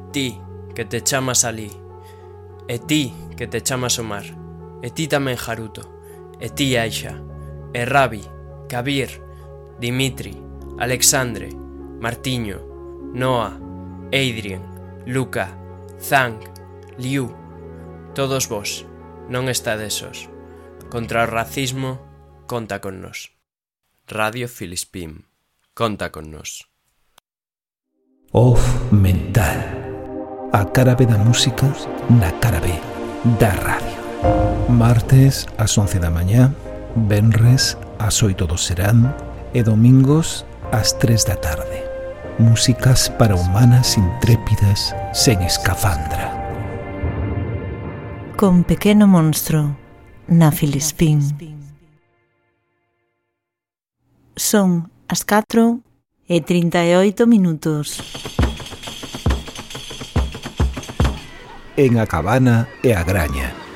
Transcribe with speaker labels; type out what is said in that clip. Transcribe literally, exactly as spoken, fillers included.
Speaker 1: ti, que te chamas Alí, e ti, que te chamas Omar, e ti tamén Haruto, e ti Aisha, e Rabi, Kabir, Dimitri, Alexandre, Martiño, Noah, Adrien, Luca, Zhang, Liu, todos vos, non estades sós. Contra o racismo, conta con nós. Radio Filispín, conta con nós.
Speaker 2: Off Mental, a cara B da música na cara B da radio. Martes ás once da mañá, venres ás oito do serán e domingos ás tres da tarde. Músicas para humanas intrépidas sen escafandra.
Speaker 3: Con Pequeno Monstro na Filispín. Son as catro e trinta e oito minutos.
Speaker 2: En A Cabana e a Graña.